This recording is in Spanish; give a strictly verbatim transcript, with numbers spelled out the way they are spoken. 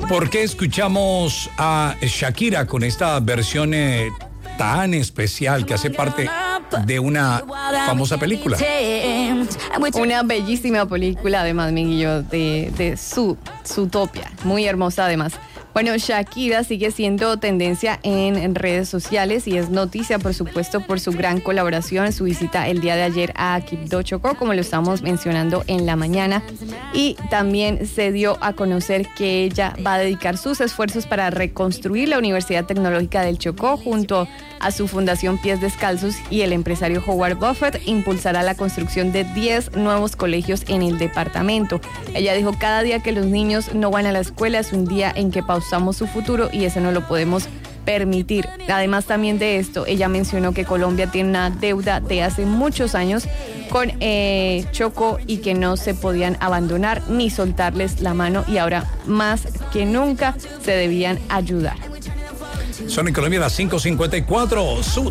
¿Por qué escuchamos a Shakira con esta versión eh, tan especial que hace parte de una famosa película? Una bellísima película, además, Miguelillo, de, de su, Zootopia. Muy hermosa, además. Bueno, Shakira sigue siendo tendencia en, en redes sociales y es noticia, por supuesto, por su gran colaboración, su visita el día de ayer a Quibdó, Chocó, como lo estamos mencionando en la mañana. Y también se dio a conocer que ella va a dedicar sus esfuerzos para reconstruir la Universidad Tecnológica del Chocó junto a su fundación Pies Descalzos, y el empresario Howard Buffett impulsará la construcción de diez nuevos colegios en el departamento. Ella dijo: cada día que los niños no van a la escuela es un día en que pausamos su futuro y eso no lo podemos permitir. Además, también de esto, ella mencionó que Colombia tiene una deuda de hace muchos años con eh, Chocó y que no se podían abandonar ni soltarles la mano, y ahora más que nunca se debían ayudar. Son en Colombia las cinco cincuenta y cuatro.